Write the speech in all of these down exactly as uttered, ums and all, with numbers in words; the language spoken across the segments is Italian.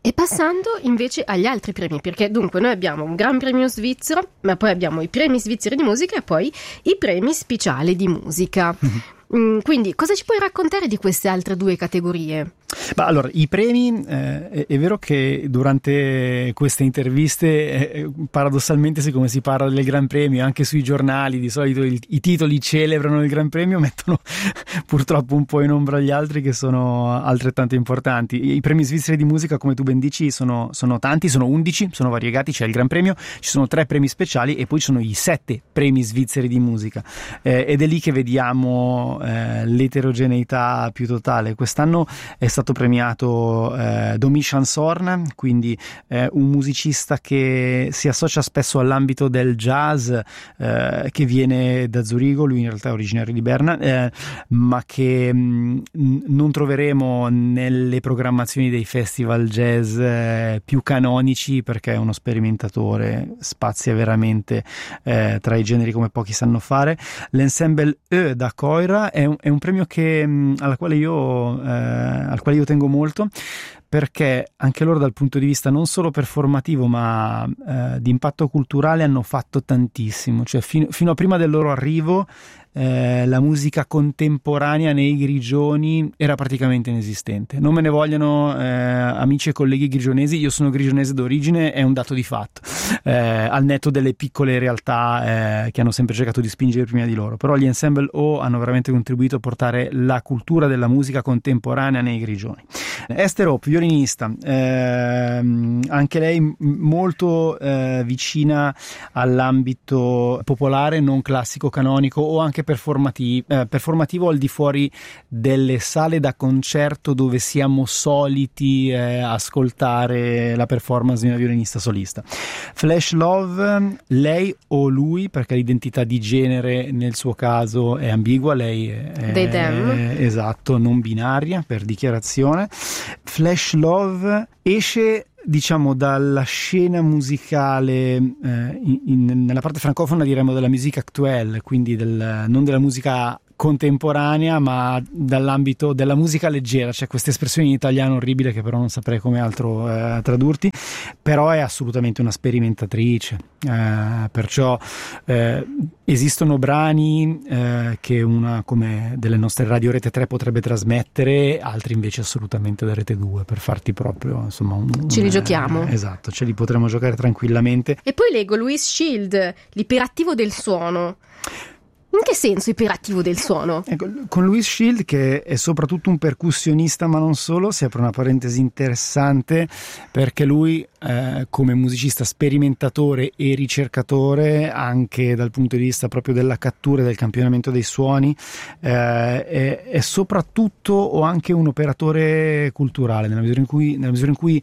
E passando invece agli altri premi, perché dunque noi abbiamo un Gran Premio svizzero, ma poi abbiamo i premi svizzeri di musica e poi i premi speciali di musica. Mm, quindi cosa ci puoi raccontare di queste altre due categorie? Ma allora, i premi, eh, è, è vero che durante queste interviste eh, paradossalmente, siccome si parla del Gran Premio, anche sui giornali di solito il, i titoli celebrano il Gran Premio, mettono purtroppo un po' in ombra gli altri che sono altrettanto importanti. I premi svizzeri di musica, come tu ben dici, sono, sono tanti, sono undici, sono variegati, c'è il Gran Premio, ci sono tre premi speciali e poi ci sono i sette premi svizzeri di musica, eh, ed è lì che vediamo eh, l'eterogeneità più totale. Quest'anno è stato stato premiato eh, Domitian Sorn, quindi eh, un musicista che si associa spesso all'ambito del jazz, eh, che viene da Zurigo, lui in realtà è originario di Berna, eh, ma che mh, non troveremo nelle programmazioni dei festival jazz eh, più canonici, perché è uno sperimentatore, spazia veramente eh, tra i generi come pochi sanno fare. L'Ensemble E da Coira è un, è un premio che, mh, alla quale io eh, al quale io tengo molto, perché anche loro dal punto di vista non solo performativo ma eh, di impatto culturale hanno fatto tantissimo, cioè fino, fino a prima del loro arrivo eh, la musica contemporanea nei Grigioni era praticamente inesistente. Non me ne vogliano eh, amici e colleghi grigionesi, io sono grigionese d'origine, è un dato di fatto, eh, al netto delle piccole realtà eh, che hanno sempre cercato di spingere prima di loro, però gli Ensemble O hanno veramente contribuito a portare la cultura della musica contemporanea nei Grigioni. Esther Hope, violinista, ehm, anche lei molto eh, vicina all'ambito popolare, non classico, canonico o anche performativo, eh, performativo al di fuori delle sale da concerto dove siamo soliti eh, ascoltare la performance di una violinista solista. Flash Love, lei o lui, perché l'identità di genere nel suo caso è ambigua, lei è, They them. è esatto, non binaria per dichiarazione. Flash Love esce, diciamo, dalla scena musicale eh, in, in, nella parte francofona diremmo della musique actuelle, quindi del, non della musica contemporanea ma dall'ambito della musica leggera. C'è questa espressione in italiano orribile che però non saprei come altro eh, tradurti, però è assolutamente una sperimentatrice, eh, perciò eh, esistono brani eh, che una come delle nostre radio Rete tre potrebbe trasmettere, altri invece assolutamente da Rete due, per farti proprio insomma un, ce li un, giochiamo, eh, esatto, ce li potremo giocare tranquillamente. E poi leggo Louis Schild, l'iperattivo del suono. In che senso iperattivo del suono? Ecco, con Louis Schild, che è soprattutto un percussionista ma non solo, si apre una parentesi interessante, perché lui eh, come musicista sperimentatore e ricercatore anche dal punto di vista proprio della cattura e del campionamento dei suoni eh, è, è soprattutto o anche un operatore culturale, nella misura in cui, nella misura in cui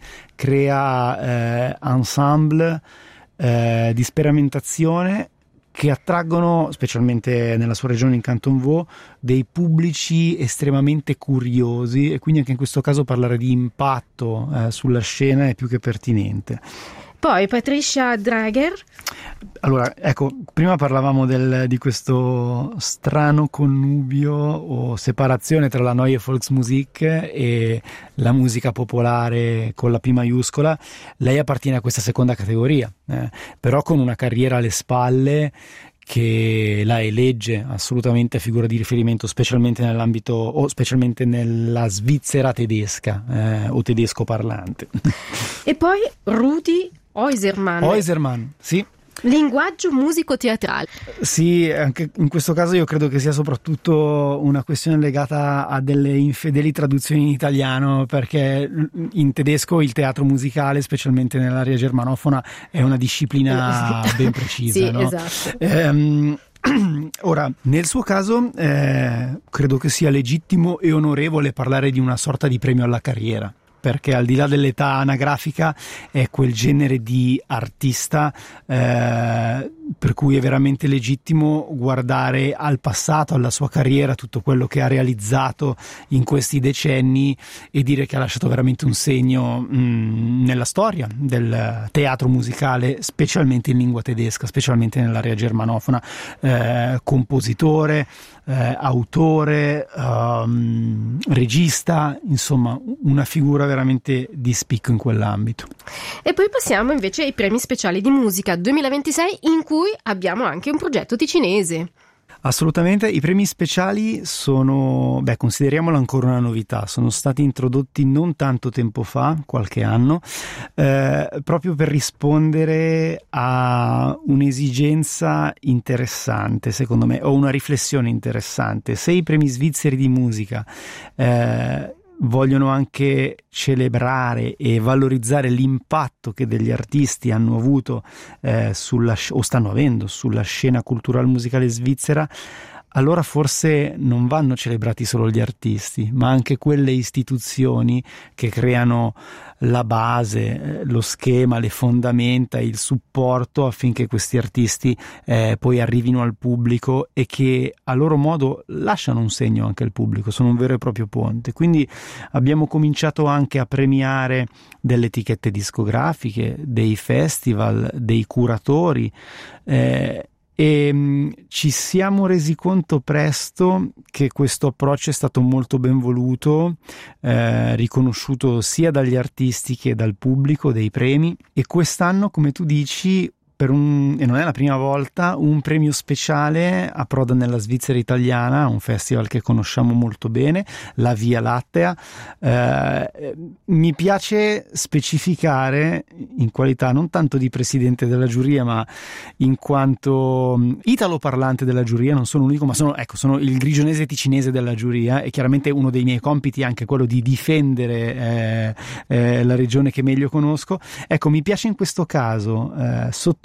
crea eh, ensemble eh, di sperimentazione che attraggono, specialmente nella sua regione in Canton Vaud, dei pubblici estremamente curiosi, e quindi anche in questo caso parlare di impatto eh, sulla scena è più che pertinente. Poi Patricia Drager. Allora, ecco, prima parlavamo del, di questo strano connubio o separazione tra la Neue Volksmusik e la musica popolare con la P maiuscola. Lei appartiene a questa seconda categoria, eh, però con una carriera alle spalle che la elegge assolutamente figura di riferimento, specialmente nell'ambito o specialmente nella Svizzera tedesca eh, o tedesco parlante. E poi Rudi Oiserman. Oiserman, sì. Linguaggio musico-teatrale. Sì, anche in questo caso io credo che sia soprattutto una questione legata a delle infedeli traduzioni in italiano, perché in tedesco il teatro musicale, specialmente nell'area germanofona, è una disciplina ben precisa. Sì, no? esatto. Ehm, Ora, nel suo caso eh, credo che sia legittimo e onorevole parlare di una sorta di premio alla carriera, perché al di là dell'età anagrafica è quel genere di artista eh, per cui è veramente legittimo guardare al passato, alla sua carriera, tutto quello che ha realizzato in questi decenni e dire che ha lasciato veramente un segno mh, nella storia del teatro musicale, specialmente in lingua tedesca, specialmente nell'area germanofona, eh, compositore, eh, autore, um, regista, insomma una figura veramente veramente di spicco in quell'ambito. E poi passiamo invece ai premi speciali di musica duemilaventisei, in cui abbiamo anche un progetto ticinese. Assolutamente, i premi speciali sono, beh, consideriamolo ancora una novità, sono stati introdotti non tanto tempo fa, qualche anno, eh, proprio per rispondere a un'esigenza interessante, secondo me, o una riflessione interessante. Se i premi svizzeri di musica eh, vogliono anche celebrare e valorizzare l'impatto che degli artisti hanno avuto eh, sulla, o stanno avendo sulla scena culturale musicale svizzera, allora forse non vanno celebrati solo gli artisti, ma anche quelle istituzioni che creano la base, lo schema, le fondamenta, il supporto affinché questi artisti eh, poi arrivino al pubblico e che a loro modo lasciano un segno anche al pubblico, sono un vero e proprio ponte. Quindi abbiamo cominciato anche a premiare delle etichette discografiche, dei festival, dei curatori, eh, e mh, ci siamo resi conto presto che questo approccio è stato molto ben voluto, eh, riconosciuto sia dagli artisti che dal pubblico dei premi, e quest'anno, come tu dici, per un, e non è la prima volta, un premio speciale approda nella Svizzera italiana, un festival che conosciamo molto bene, la Via Lattea. Eh, mi piace specificare, in qualità non tanto di presidente della giuria, ma in quanto italo parlante della giuria, non sono l'unico, ma sono, ecco, sono il grigionese ticinese della giuria, e chiaramente uno dei miei compiti è anche quello di difendere eh, eh, la regione che meglio conosco. Ecco, mi piace in questo caso eh, sottolineare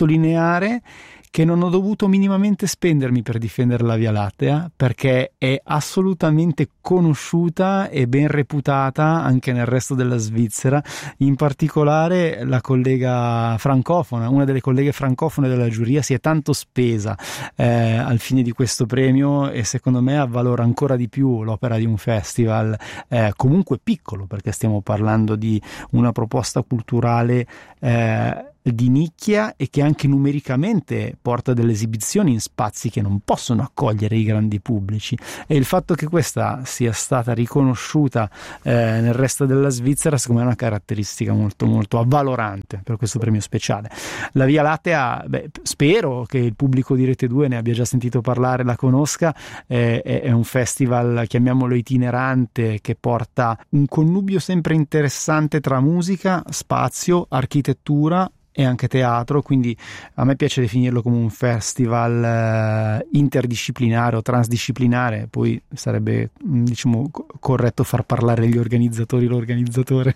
che non ho dovuto minimamente spendermi per difendere la Via Lattea, perché è assolutamente conosciuta e ben reputata anche nel resto della Svizzera, in particolare la collega francofona, una delle colleghe francofone della giuria si è tanto spesa eh, al fine di questo premio, e secondo me avvalora ancora di più l'opera di un festival eh, comunque piccolo, perché stiamo parlando di una proposta culturale eh, di nicchia, e che anche numericamente porta delle esibizioni in spazi che non possono accogliere i grandi pubblici, e il fatto che questa sia stata riconosciuta eh, nel resto della Svizzera secondo me è una caratteristica molto molto avvalorante per questo premio speciale. La Via Lattea, beh, spero che il pubblico di Rete due ne abbia già sentito parlare, la conosca, eh, è, è un festival, chiamiamolo itinerante, che porta un connubio sempre interessante tra musica, spazio, architettura e anche teatro, quindi a me piace definirlo come un festival eh, interdisciplinare o transdisciplinare. Poi sarebbe diciamo corretto far parlare gli organizzatori, l'organizzatore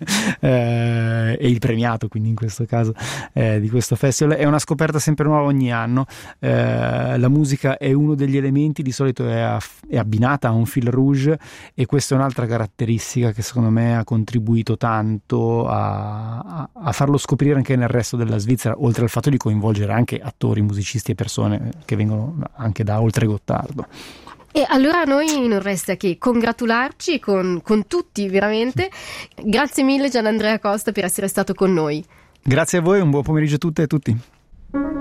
eh, e il premiato, quindi in questo caso eh, di questo festival. È una scoperta sempre nuova ogni anno, eh, la musica è uno degli elementi, di solito è, a, è abbinata a un fil rouge, e questa è un'altra caratteristica che secondo me ha contribuito tanto a, a, a farlo scoprire anche nel resto del la Svizzera, oltre al fatto di coinvolgere anche attori, musicisti e persone che vengono anche da oltre Gottardo. E allora a noi non resta che congratularci con, con tutti, veramente. Grazie mille Gian Andrea Costa per essere stato con noi. Grazie a voi, un buon pomeriggio a tutte e a tutti.